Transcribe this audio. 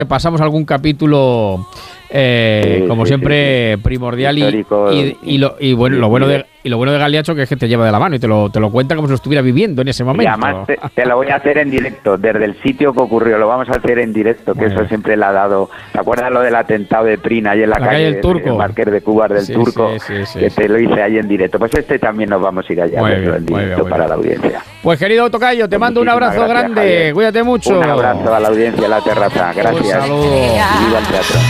pasamos algún capítulo, como siempre, primordial y bueno, lo bueno de Galiacho, que es que te lleva de la mano y te lo cuenta como si lo estuviera viviendo en ese momento. Y además te lo voy a hacer en directo, desde el sitio que ocurrió, lo vamos a hacer en directo, que eso siempre le ha dado. ¿Te acuerdas lo del atentado de Prina ahí en la calle del Turco? El Marqués de Cubas del Turco, que te lo hice ahí en directo. Pues también nos vamos a ir allá a verlo en directo para la audiencia. Pues querido tocayo, te mando un abrazo grande, Javier. Cuídate mucho. Un abrazo a la audiencia de La Terraza, gracias. Un saludo. Y viva el teatro.